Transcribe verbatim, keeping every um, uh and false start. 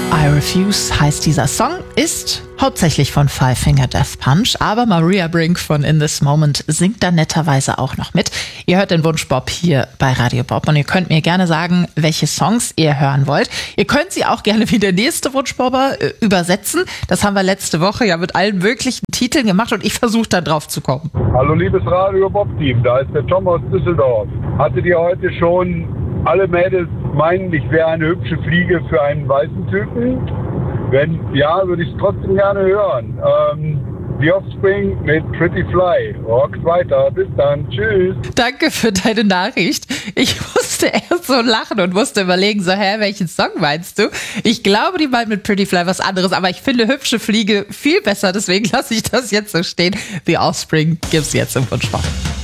I Refuse heißt dieser Song, ist hauptsächlich von Five Finger Death Punch, aber Maria Brink von In This Moment singt da netterweise auch noch mit. Ihr hört den Wunsch Bob hier bei Radio Bob und ihr könnt mir gerne sagen, welche Songs ihr hören wollt. Ihr könnt sie auch gerne wie der nächste Wunschbobber äh, übersetzen. Das haben wir letzte Woche ja mit allen möglichen Titeln gemacht und ich versuche da drauf zu kommen. Hallo liebes Radio Bob Team, da ist der Tom aus Düsseldorf. Hattet ihr heute schon alle Mädels meinen, ich wäre eine hübsche Fliege für einen weißen Typen? Wenn ja, würde ich es trotzdem gerne hören. Ähm, The Offspring mit Pretty Fly. Rockt weiter. Bis dann. Tschüss. Danke für deine Nachricht. Ich musste erst so lachen und musste überlegen, so, hä, welchen Song meinst du? Ich glaube, die meint mit Pretty Fly was anderes, aber ich finde hübsche Fliege viel besser, deswegen lasse ich das jetzt so stehen. The Offspring gibt's jetzt im Wunschbobber.